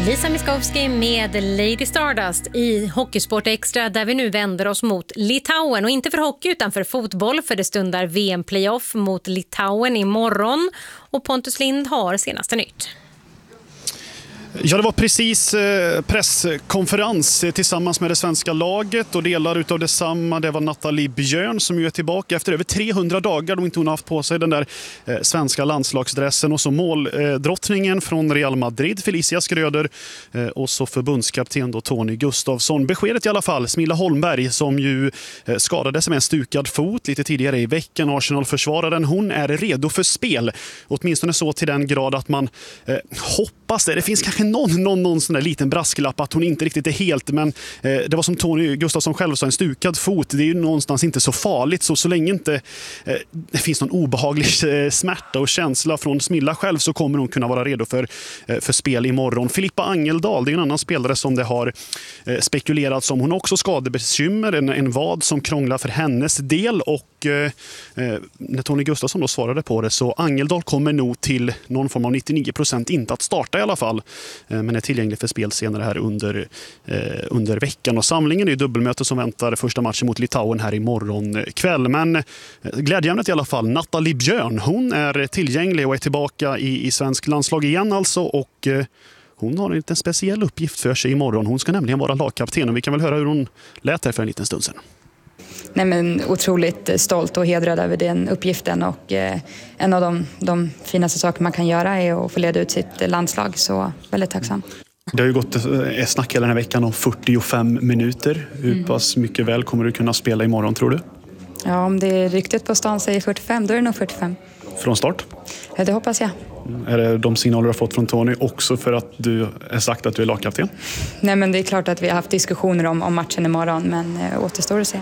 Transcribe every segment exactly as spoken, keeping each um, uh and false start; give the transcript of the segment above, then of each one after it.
Lisa Miskovsky med Lady Stardust i Hockeysport Extra, där vi nu vänder oss mot Litauen. Och inte för hockey utan för fotboll, för det stundar V M-playoff mot Litauen imorgon. Och Pontus Lind har senaste nytt. Ja, det var precis presskonferens tillsammans med det svenska laget, och delar utav detsamma, det var Nathalie Björn som ju är tillbaka efter över trehundra dagar då inte hon har haft på sig den där svenska landslagsdressen, och så måldrottningen från Real Madrid, Felicia Skröder, och så förbundskapten då Tony Gustafsson. Beskedet i alla fall, Smilla Holmberg som ju skadade sig med en stukad fot lite tidigare i veckan, Arsenal-försvararen, hon är redo för spel, åtminstone så till den grad att man eh, hoppas det. Det finns kanske Någon, någon, någon sån där liten brasklapp att hon inte riktigt är helt, men eh, det var som Tony Gustafsson själv sa, en stukad fot, det är ju någonstans inte så farligt, så så länge inte eh, det finns någon obehaglig eh, smärta och känsla från Smilla själv, så kommer hon kunna vara redo för, eh, för spel imorgon. Filippa Angeldal, det är en annan spelare som det har eh, spekulerats om, hon har också skadebekymmer, en, en vad som krånglar för hennes del, och eh, när Tony Gustafsson då svarade på det, så Angeldal kommer nog till någon form av nittionio procent inte att starta i alla fall, men är tillgänglig för spel senare här under, eh, under veckan. Och samlingen är ju dubbelmöte som väntar första matchen mot Litauen här imorgon kväll. Men eh, glädjeämnet i alla fall, Nathalie Björn, hon är tillgänglig och är tillbaka i, i svensk landslag igen alltså, och eh, hon har en liten speciell uppgift för sig imorgon. Hon ska nämligen vara lagkapten, och vi kan väl höra hur hon lät här för en liten stund sedan. Nej, men otroligt stolt och hedrad över den uppgiften, och eh, en av de, de finaste saker man kan göra är att få leda ut sitt landslag, så väldigt tacksam. Det har ju gått ett snack hela den här veckan om fyrtiofem minuter. Hur mm. pass mycket väl kommer du kunna spela imorgon, tror du? Ja, om det är ryktet på stan säger fyrtiofem, då är det nog fyrtiofem. Från start? Ja, det hoppas jag. Är det de signaler du har fått från Tony också för att du har sagt att du är lagkapten? Nej, men det är klart att vi har haft diskussioner om, om matchen imorgon, men äh, återstår att se.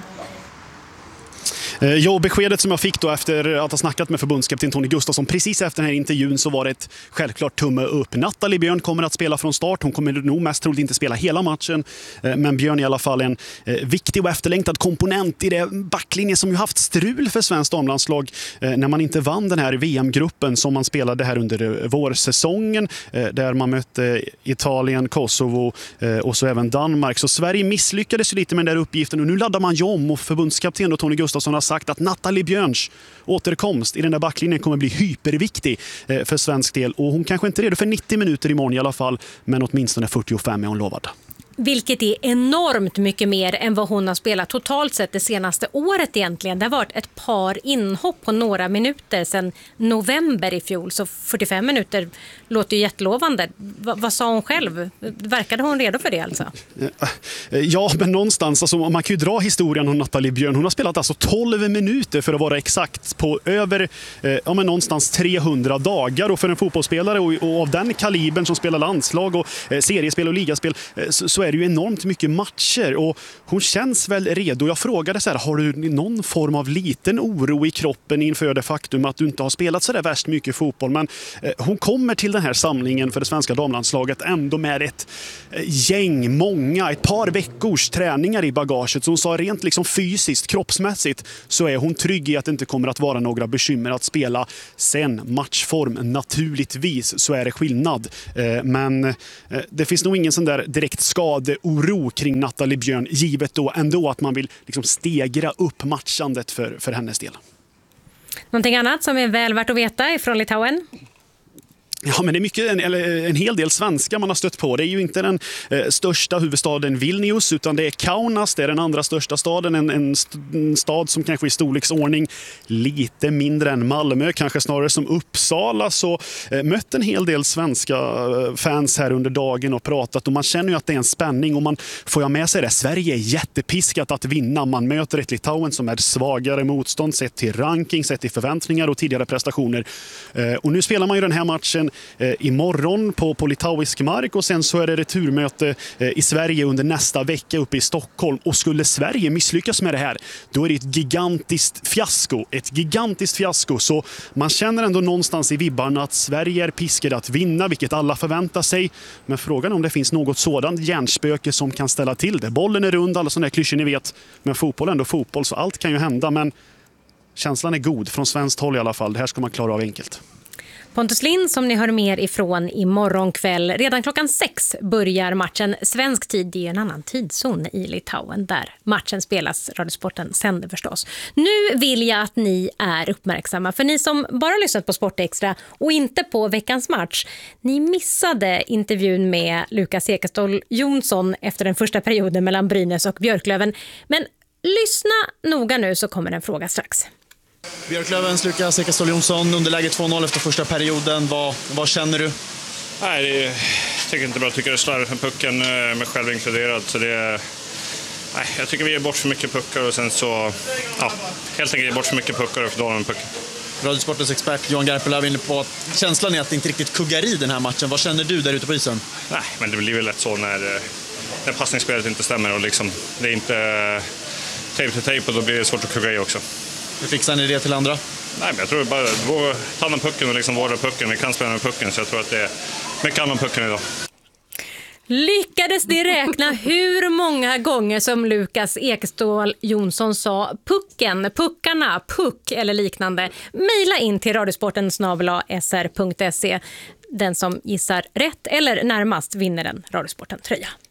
Ja, beskedet som jag fick då efter att ha snackat med förbundskapten Tony Gustafsson precis efter den här intervjun, så var det ett självklart tumme upp. Nathalie Björn kommer att spela från start. Hon kommer nog mest troligt inte spela hela matchen, men Björn är i alla fall en viktig och efterlängtad komponent i det backlinje som ju haft strul för svenskt damlandslag när man inte vann den här V M-gruppen som man spelade här under vårsäsongen, där man mötte Italien, Kosovo och så även Danmark. Så Sverige misslyckades ju lite med den där uppgiften, och nu laddar man ju om, och förbundskapten Tony Gustafsson har sagt att Nathalie Björns återkomst i den där backlinjen kommer bli hyperviktig för svensk del, och hon kanske inte är redo för nittio minuter imorgon i alla fall, men åtminstone fyrtiofem är hon lovad. Vilket är enormt mycket mer än vad hon har spelat totalt sett det senaste året egentligen. Det har varit ett par inhopp på några minuter sedan november i fjol. Så fyrtiofem minuter låter ju jättelovande. Va, vad sa hon själv? Verkade hon redo för det alltså? Ja, men någonstans. Alltså, man kan ju dra historien om Nathalie Björn. Hon har spelat alltså tolv minuter för att vara exakt på över eh, ja, men någonstans trehundra dagar. Och för en fotbollsspelare och, och av den kalibern som spelar landslag och eh, seriespel och ligaspel eh, så, så är det ju enormt mycket matcher, och hon känns väl redo. Jag frågade så här, har du någon form av liten oro i kroppen inför det faktum att du inte har spelat så där värst mycket fotboll, men eh, hon kommer till den här samlingen för det svenska damlandslaget ändå med ett eh, gäng, många, ett par veckors träningar i bagaget, så hon sa rent liksom fysiskt, kroppsmässigt så är hon trygg i att det inte kommer att vara några bekymmer att spela. Sen matchform, naturligtvis så är det skillnad, eh, men eh, det finns nog ingen sån där direkt skade oro kring Nathalie Björn, givet då ändå att man vill liksom stegra upp matchandet för, för hennes del. Någonting annat som är väl värt att veta från Litauen? Ja, men det är mycket, en, en hel del svenska man har stött på. Det är ju inte den eh, största huvudstaden Vilnius, utan det är Kaunas, det är den andra största staden, en, en, st- en stad som kanske i storleksordning lite mindre än Malmö, kanske snarare som Uppsala. Så eh, mött en hel del svenska eh, fans här under dagen och pratat, och man känner ju att det är en spänning, och man får jag med sig det. Sverige är jättepiskat att vinna. Man möter ett Litauen som är svagare motstånd sett till ranking, sett till förväntningar och tidigare prestationer. Eh, och nu spelar man ju den här matchen Eh, imorgon på, på litauisk mark, och sen så är det returmöte eh, i Sverige under nästa vecka uppe i Stockholm, och skulle Sverige misslyckas med det här, då är det ett gigantiskt fiasko ett gigantiskt fiasko, så man känner ändå någonstans i vibbarna att Sverige är piskade att vinna, vilket alla förväntar sig, men frågan är om det finns något sådant hjärnspöke som kan ställa till det. Bollen är rund, alla sådana här klyschor ni vet, men fotboll är ändå fotboll, så allt kan ju hända, men känslan är god från svenskt håll i alla fall. Det här ska man klara av enkelt. Pontus Lind som ni hör mer ifrån imorgon kväll. Redan klockan sex börjar matchen. Svensk tid, det är en annan tidszon i Litauen där matchen spelas. Radiosporten sänder förstås. Nu vill jag att ni är uppmärksamma. För ni som bara lyssnat på Sportextra och inte på veckans match. Ni missade intervjun med Lukas Ekeståhl Jonsson efter den första perioden mellan Brynäs och Björklöven. Men lyssna noga nu så kommer en fråga strax. Björklövens Lukas Ekeståhl Jonsson, underläge två noll efter första perioden. Vad, vad känner du? Nej, det är, tycker inte bra. Jag tycker det är slarvigt med pucken, med själv inkluderad. Så det är, nej, jag tycker vi ger bort för mycket puckar och sen så, ja, helt enkelt ger bort för mycket puckar och dåligt med pucken. Radiosportens expert Johan Garpenlöv är inne på att känslan är att det inte riktigt kuggar i den här matchen. Vad känner du där ute på isen? Nej, men det blir väl lätt så när, när passningsspelet inte stämmer och liksom, det är inte tejp till tejp och då blir det svårt att kugga i också. Hur fixar ni det till andra? Nej, men jag tror bara att ta hand om pucken och liksom vårda pucken. Vi kan spela med pucken, så jag tror att det är mycket hand om pucken idag. Lyckades ni räkna hur många gånger som Lukas Ekeståhl Jonsson sa pucken, puckarna, puck eller liknande? Maila in till radiosporten snabel-a s r punkt se. Den som gissar rätt eller närmast vinner en Radiosporten-tröja.